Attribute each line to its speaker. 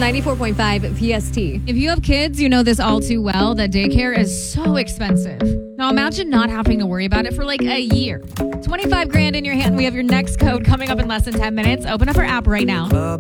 Speaker 1: 94.5 PST.
Speaker 2: If you have kids, you know this all too well, that daycare is so expensive. Now imagine not having to worry about it for like a year. $25,000 in your hand. We have your next code coming up in less than 10 minutes. Open up our app right now.